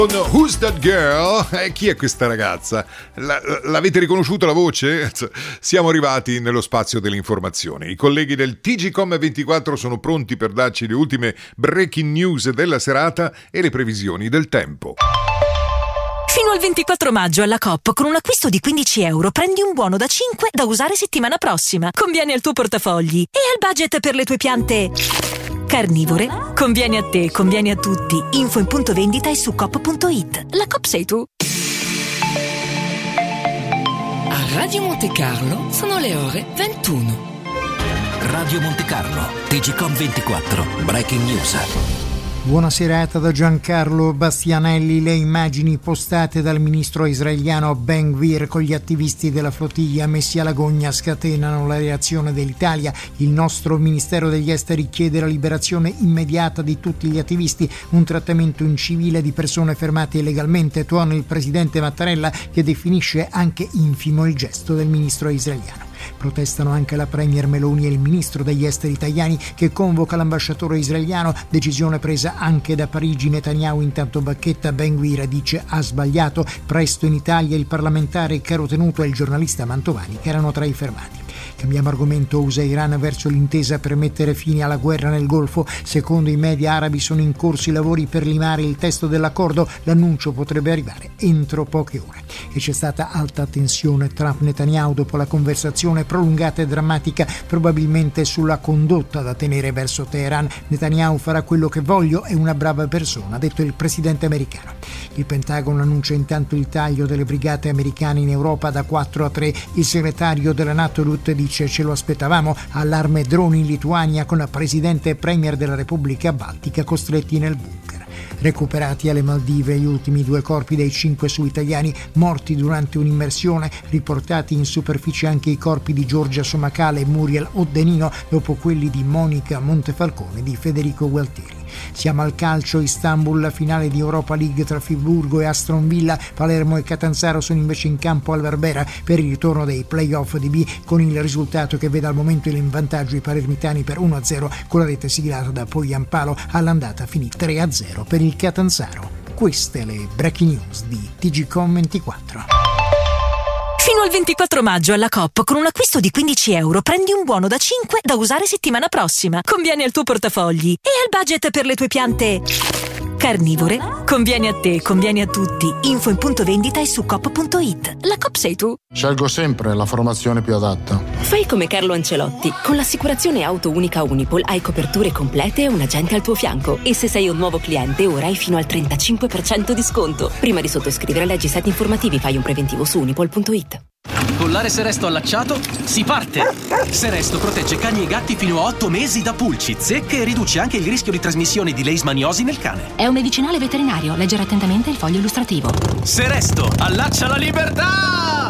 Who's That Girl? Chi è questa ragazza? L'avete riconosciuta la voce? Siamo arrivati nello spazio dell'informazione. I colleghi del TGcom24 sono pronti per darci le ultime breaking news della serata e le previsioni del tempo. Fino al 24 maggio alla Coop con un acquisto di €15 prendi un buono da 5 da usare settimana prossima. Conviene al tuo portafogli e al budget per le tue piante carnivore. Conviene a te, conviene a tutti. Info in punto vendita e su coop.it. La Coop sei tu. A Radio Monte Carlo sono le ore 21. Radio Monte Carlo, TGcom24, Breaking News. Buona serata da Giancarlo Bastianelli. Le immagini postate dal ministro israeliano Ben Gvir con gli attivisti della flottiglia messi alla gogna scatenano la reazione dell'Italia. Il nostro Ministero degli Esteri chiede la liberazione immediata di tutti gli attivisti, un trattamento incivile di persone fermate illegalmente, tuona il presidente Mattarella, che definisce anche infimo il gesto del ministro israeliano. Protestano anche la premier Meloni e il ministro degli esteri italiani, che convoca l'ambasciatore israeliano, decisione presa anche da Parigi. Netanyahu intanto bacchetta Ben Gvir, dice ha sbagliato. Presto in Italia il parlamentare Caro Tenuto e il giornalista Mantovani, che erano tra i fermati. Cambiamo argomento. USA e Iran verso l'intesa per mettere fine alla guerra nel Golfo. Secondo i media arabi sono in corso i lavori per limare il testo dell'accordo. L'annuncio potrebbe arrivare entro poche ore. E c'è stata alta tensione Trump-Netanyahu dopo la conversazione prolungata e drammatica, probabilmente sulla condotta da tenere verso Teheran. Netanyahu farà quello che voglio, è una brava persona, ha detto il presidente americano. Il Pentagono annuncia intanto il taglio delle brigate americane in Europa da 4 a 3. Il segretario della NATO Rutte dice ce lo aspettavamo. Allarme droni in Lituania con la presidente e premier della Repubblica Baltica costretti nel bunker. Recuperati alle Maldive gli ultimi 2 corpi dei 5 su-italiani morti durante un'immersione, riportati in superficie anche i corpi di Giorgia Somacale e Muriel Oddenino dopo quelli di Monica Montefalcone e di Federico Gualtieri. Siamo al calcio. Istanbul, la finale di Europa League tra Friburgo e Aston Villa. Palermo e Catanzaro sono invece in campo al Barbera per il ritorno dei play-off di B, con il risultato che vede al momento in vantaggio i palermitani per 1-0 con la rete siglata da Poyampalo. All'andata finì 3-0 per il Catanzaro. Queste le breaking news di TGcom24. Fino al 24 maggio alla Coop con un acquisto di €15 prendi un buono da 5 da usare settimana prossima. Conviene al tuo portafogli e al budget per le tue piante carnivore. Conviene a te, conviene a tutti. Info in punto vendita e su coop.it. La Coop sei tu. Scelgo sempre la formazione più adatta. Fai come Carlo Ancelotti. Con l'assicurazione auto unica Unipol hai coperture complete e un agente al tuo fianco. E se sei un nuovo cliente, ora hai fino al 35% di sconto. Prima di sottoscrivere, leggi i siti informativi, fai un preventivo su unipol.it. Collare Seresto allacciato, si parte! Seresto protegge cani e gatti fino a 8 mesi da pulci, zecche e riduce anche il rischio di trasmissione di leishmaniosi nel cane. È un medicinale veterinario, leggere attentamente il foglio illustrativo. Seresto, allaccia la libertà!